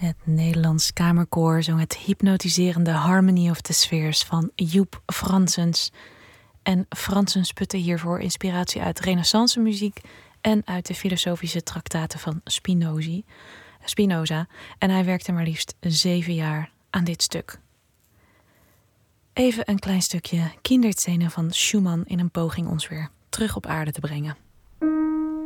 Het Nederlands Kamerkoor zong het hypnotiserende Harmony of the Spheres van Joep Franssens. En Franssens putte hiervoor inspiratie uit renaissance muziek en uit de filosofische traktaten van Spinoza. En hij werkte maar liefst 7 jaar aan dit stuk. Even een klein stukje Kinderszenen van Schumann in een poging ons weer terug op aarde te brengen.